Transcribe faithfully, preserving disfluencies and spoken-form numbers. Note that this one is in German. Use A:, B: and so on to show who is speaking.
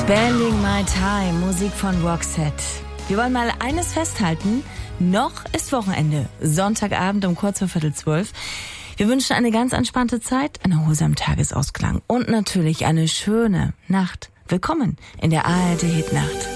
A: Spending My Time, Musik von Roxette. Wir wollen mal eines festhalten. Noch ist Wochenende. Sonntagabend um kurz vor Viertel zwölf. Wir wünschen eine ganz entspannte Zeit, einen erholsamen Tagesausklang und natürlich eine schöne Nacht. Willkommen in der A R D Hitnacht.